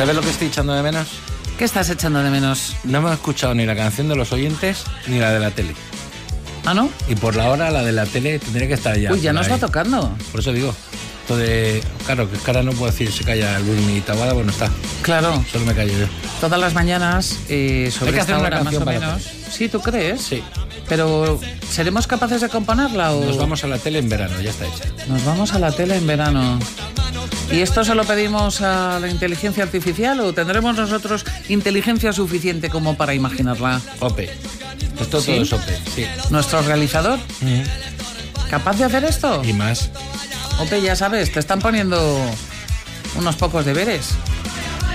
¿Sabes lo que estoy echando de menos? ¿Qué estás echando de menos? No hemos escuchado ni la canción de los oyentes ni la de la tele. ¿Ah, no? Y por la hora la de la tele tendría que estar ya. Uy, ya nos va tocando. Por eso digo. Esto de... Claro, que ahora no puedo decir se calla el Wilmy Taboada, pues no está. Claro. Solo me callo yo. Todas las mañanas, sobre Hay que hacer esta una hora más canción o para menos. ¿Sí, tú crees? Sí. Pero, ¿seremos capaces de componerla o...? Nos vamos a la tele en verano, ya está hecha. Nos vamos a la tele en verano. ¿Y esto se lo pedimos a la inteligencia artificial o tendremos nosotros inteligencia suficiente como para imaginarla? OPE. Esto ¿Sí? todo es OPE, sí. ¿Nuestro realizador? ¿Capaz de hacer esto? Y más. Ope, ya sabes, te están poniendo unos pocos deberes.